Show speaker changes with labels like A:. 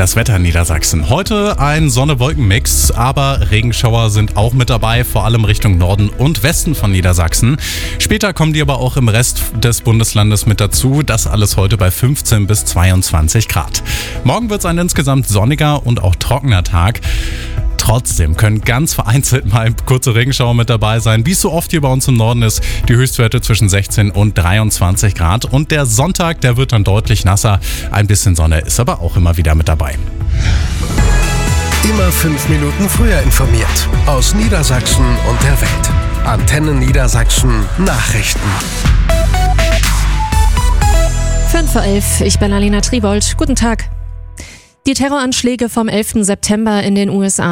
A: Das Wetter in Niedersachsen. Heute ein Sonne-Wolken-Mix, aber Regenschauer sind auch mit dabei, vor allem Richtung Norden und Westen von Niedersachsen. Später kommen die aber auch im Rest des Bundeslandes mit dazu. Das alles heute bei 15 bis 22 Grad. Morgen wird es ein insgesamt sonniger und auch trockener Tag. Trotzdem können ganz vereinzelt mal kurze Regenschauer mit dabei sein, wie es so oft hier bei uns im Norden ist. Die Höchstwerte zwischen 16 und 23 Grad. Und der Sonntag, der wird dann deutlich nasser. Ein bisschen Sonne ist aber auch immer wieder mit dabei.
B: Immer 5 Minuten früher informiert. Aus Niedersachsen und der Welt. Antenne Niedersachsen Nachrichten.
C: 5:11 Uhr, ich bin Alina Tribold. Guten Tag. Die Terroranschläge vom 11. September in den USA